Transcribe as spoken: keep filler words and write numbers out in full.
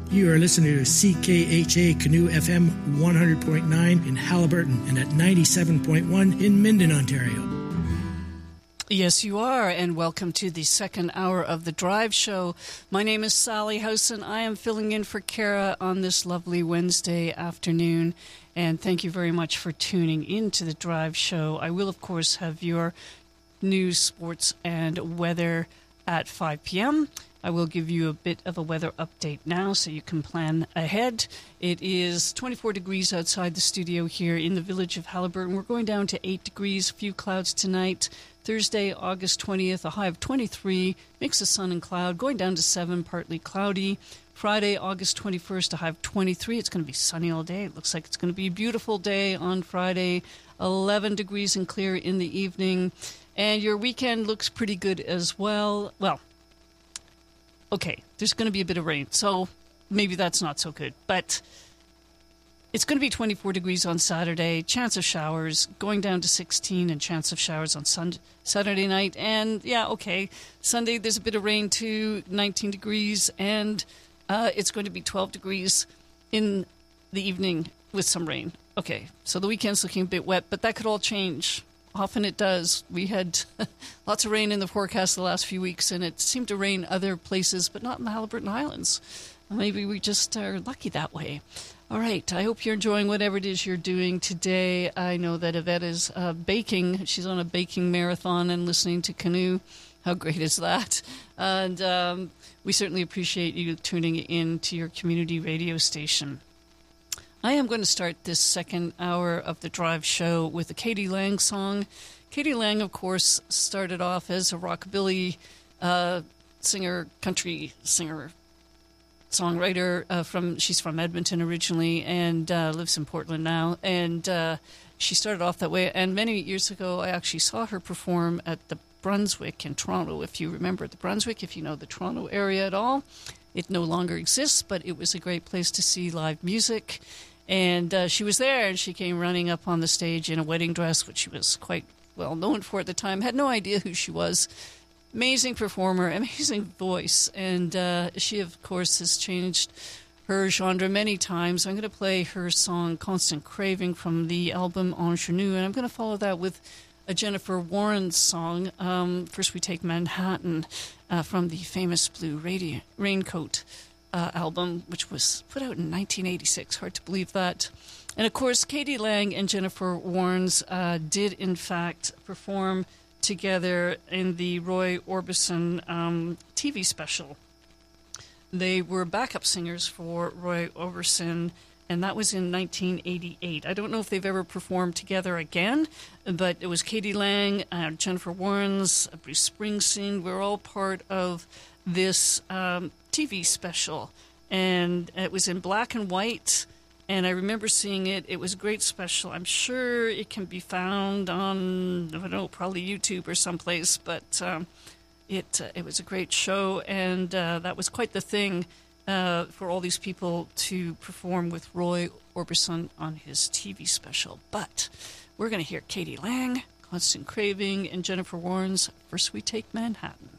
You are listening to C K H A Canoe F M one hundred point nine in Halliburton and at ninety-seven point one in Minden, Ontario. Yes, you are, and welcome to the second hour of The Drive Show. My name is Sally Housen. I am filling in for Kara on this lovely Wednesday afternoon, and thank you very much for tuning in to The Drive Show. I will, of course, have your news, sports, and weather at five p.m. I will give you a bit of a weather update now so you can plan ahead. It is twenty-four degrees outside the studio here in the village of Halliburton. We're going down to eight degrees, a few clouds tonight. Thursday, August twentieth, a high of twenty-three, mix of sun and cloud, going down to seven, partly cloudy. Friday, August twenty-first, a high of twenty-three. It's going to be sunny all day. It looks like it's going to be a beautiful day on Friday. eleven degrees and clear in the evening. And your weekend looks pretty good as well. Well, okay, there's going to be a bit of rain, so maybe that's not so good. But it's going to be twenty-four degrees on Saturday, chance of showers, going down to sixteen, and chance of showers on sun- Saturday night. And, yeah, okay, Sunday there's a bit of rain too, nineteen degrees, and uh, it's going to be twelve degrees in the evening with some rain. Okay, so the weekend's looking a bit wet, but that could all change. Often it does. We had lots of rain in the forecast the last few weeks, and it seemed to rain other places, but not in the Halliburton Highlands. Maybe we just are lucky that way. All right, I hope you're enjoying whatever it is you're doing today. I know that Yvette is uh, baking. She's on a baking marathon and listening to Canoe. How great is that? And um, we certainly appreciate you tuning in to your community radio station. I am going to start this second hour of the Drive Show with a Katie Lang song. Katie Lang, of course, started off as a rockabilly uh, singer, country singer, songwriter. Uh, from she's from Edmonton originally and uh, lives in Portland now. And uh, she started off that way. And many years ago, I actually saw her perform at the Brunswick in Toronto. If you remember the Brunswick, if you know the Toronto area at all, it no longer exists, but it was a great place to see live music. And uh, she was there, and she came running up on the stage in a wedding dress, which she was quite well known for at the time. Had no idea who she was. Amazing performer, amazing voice. And uh, she, of course, has changed her genre many times. I'm going to play her song, Constant Craving, from the album Ingenue. And I'm going to follow that with a Jennifer Warren song. Um, first, we take Manhattan uh, from the famous Blue Radio- Raincoat Uh, album, which was put out in nineteen eighty-six. Hard to believe that. And, of course, Katie Lang and Jennifer Warnes uh, did, in fact, perform together in the Roy Orbison um, T V special. They were backup singers for Roy Orbison, and that was in nineteen eighty-eight. I don't know if they've ever performed together again, but it was Katie Lang, uh, Jennifer Warnes, Bruce Springsteen. We're all part of this um, T V special, and it was in black and white, and I remember seeing it. It was a great special. I'm sure it can be found on, I don't know, probably YouTube or someplace, but um, it uh, it was a great show, and uh, that was quite the thing uh, for all these people to perform with Roy Orbison on his T V special. But we're going to hear Katie Lang, Constant Craving, and Jennifer Warnes. First we take Manhattan.